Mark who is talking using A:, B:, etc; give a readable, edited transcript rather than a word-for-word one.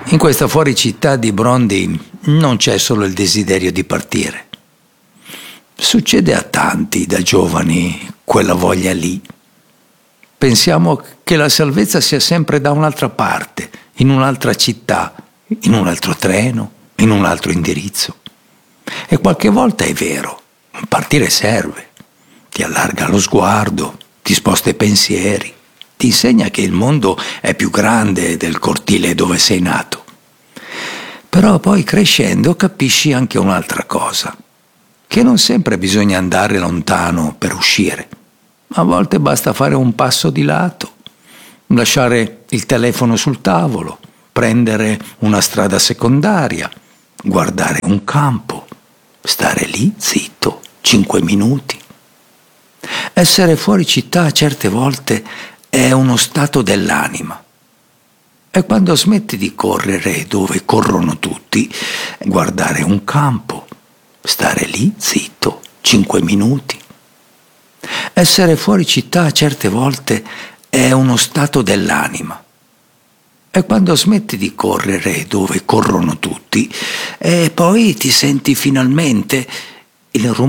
A: In questa fuoricittà di Brondi non c'è solo il desiderio di partire. Succede a tanti da giovani quella voglia lì. Pensiamo che la salvezza sia sempre da un'altra parte, in un'altra città, in un altro treno, in un altro indirizzo. E qualche volta è vero, partire serve. Ti allarga lo sguardo, ti sposta i pensieri, ti insegna che il mondo è più grande del cortile dove sei nato. Però poi crescendo capisci anche un'altra cosa, che non sempre bisogna andare lontano per uscire. A volte basta fare un passo di lato, lasciare il telefono sul tavolo, prendere una strada secondaria, guardare un campo, stare lì zitto 5 minuti. Essere fuori città certe volte è uno stato dell'anima. E quando smetti di correre dove corrono tutti, guardare un campo, stare lì zitto 5 minuti. Essere fuori città certe volte è uno stato dell'anima. E quando smetti di correre dove corrono tutti, e poi ti senti finalmente il rumore